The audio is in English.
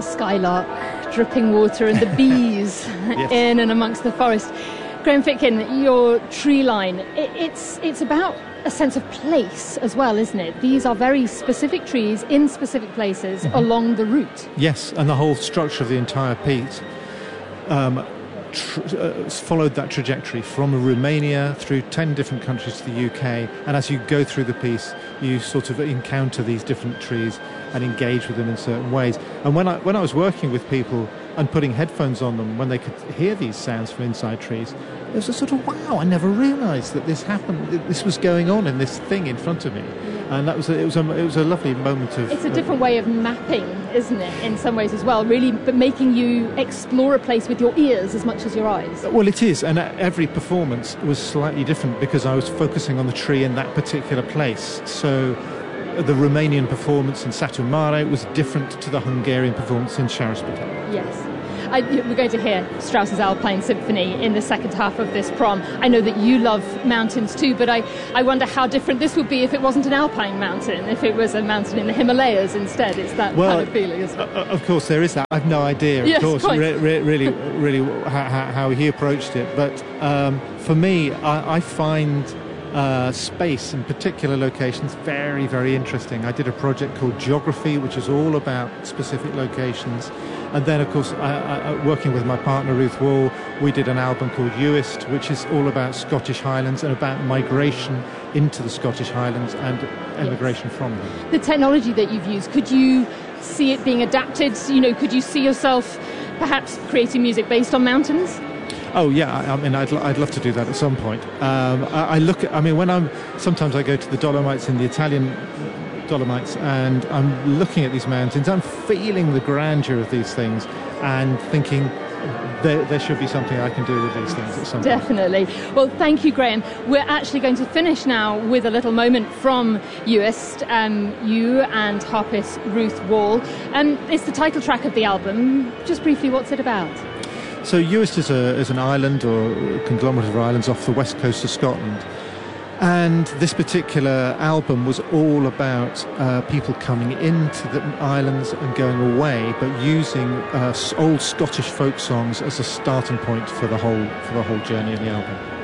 the skylark, dripping water, and the bees Yes. in and amongst the forest. Graham Fitkin, your tree line, it's about a sense of place as well, isn't it? These are very specific trees in specific places along the route. Yes, and the whole structure of the entire piece followed that trajectory from Romania through 10 different countries to the UK, and as you go through the piece you sort of encounter these different trees and engage with them in certain ways. And when I was working with people and putting headphones on them when they could hear these sounds from inside trees, it was a sort of wow, I never realised that this happened, this was going on in this thing in front of me. And it was a lovely moment of... It's a different way of mapping, isn't it, in some ways as well, really, but making you explore a place with your ears as much as your eyes. Well, it is, and every performance was slightly different because I was focusing on the tree in that particular place. So the Romanian performance in Satu Mare was different to the Hungarian performance in Sharaspatal. Yes. We're going to hear Strauss's Alpine Symphony in the second half of this prom. I know that you love mountains too, but I wonder how different this would be if it wasn't an alpine mountain, if it was a mountain in the Himalayas instead. It's that kind of feeling, isn't it? Of course, there is that. I've no idea, yes, of course, really how he approached it. But for me, I find space in particular locations very, very interesting. I did a project called Geography, which is all about specific locations. And then, of course, working with my partner Ruth Wall, we did an album called Uist, which is all about Scottish Highlands and about migration into the Scottish Highlands and emigration from them. The technology that you've used, could you see it being adapted? You know, could you see yourself perhaps creating music based on mountains? Oh yeah, I mean, I'd love to do that at some point. Sometimes I go to the Dolomites in the Italian Dolomites, and I'm looking at these mountains, I'm feeling the grandeur of these things, and thinking there should be something I can do with these things at some point. Definitely. Well, thank you, Graham. We're actually going to finish now with a little moment from Uist, you and harpist Ruth Wall. It's the title track of the album. Just briefly, what's it about? So Uist is an island or a conglomerate of islands off the west coast of Scotland. And this particular album was all about people coming into the islands and going away, but using old Scottish folk songs as a starting point for the whole journey of the album.